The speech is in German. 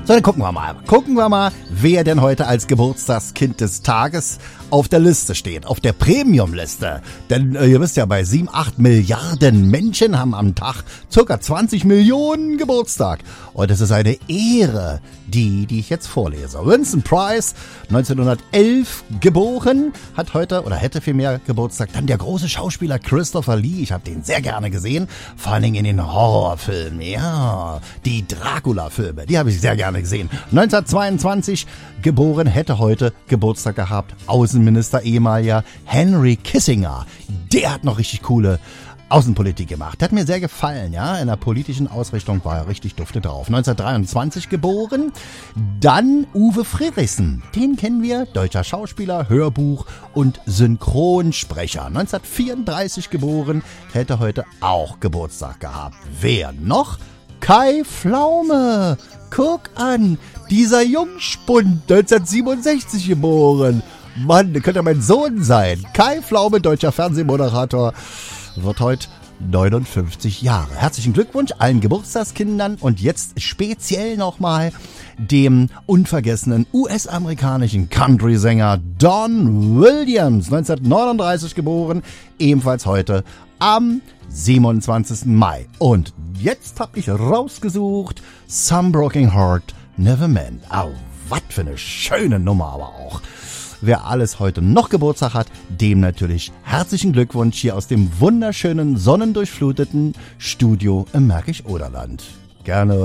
So, dann gucken wir mal, wer denn heute als Geburtstagskind des Tages auf der Liste steht, auf der Premium-Liste. Denn ihr wisst ja, bei 7-8 Milliarden Menschen haben am Tag ca. 20 Millionen Geburtstag. Und es ist eine Ehre, die ich jetzt vorlese. Vincent Price, 1911 geboren, hat heute, oder hätte vielmehr Geburtstag. Dann der große Schauspieler Christopher Lee, ich habe den sehr gerne gesehen, vor allen Dingen in den Horrorfilmen, ja, die Dracula-Filme, die habe ich sehr gerne gesehen. 1922 geboren, hätte heute Geburtstag gehabt, Außenminister ehemaliger Henry Kissinger. Der hat noch richtig coole Außenpolitik gemacht. Hat mir sehr gefallen, ja. In der politischen Ausrichtung war er richtig dufte drauf. 1923 geboren. Dann Uwe Friedrichsen. Den kennen wir. Deutscher Schauspieler, Hörbuch und Synchronsprecher. 1934 geboren. Hätte heute auch Geburtstag gehabt. Wer noch? Kai Pflaume. Guck an. Dieser Jungspund. 1967 geboren. Mann, das könnte mein Sohn sein. Kai Pflaume, deutscher Fernsehmoderator, wird heute 59 Jahre. Herzlichen Glückwunsch allen Geburtstagskindern und jetzt speziell nochmal dem unvergessenen US-amerikanischen Country-Sänger Don Williams, 1939 geboren, ebenfalls heute am 27. Mai. Und jetzt habe ich rausgesucht Some Broken Heart Never Mend. Au, was für eine schöne Nummer aber auch. Wer alles heute noch Geburtstag hat, dem natürlich herzlichen Glückwunsch hier aus dem wunderschönen, sonnendurchfluteten Studio im Märkisch-Oderland. Gerne.